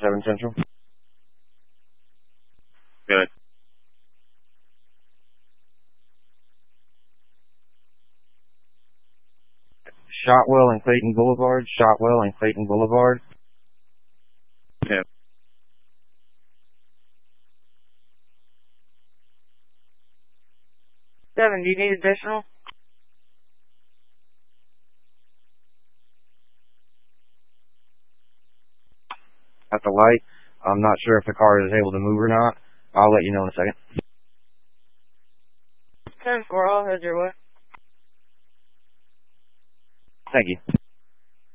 7 Central. Good. Shotwell and Clayton Boulevard. Shotwell and Clayton Boulevard. Yeah. Seven, do you need additional? At the light. I'm not sure if the car is able to move or not. I'll let you know in a second. 10-4, I'll head your way. Thank you.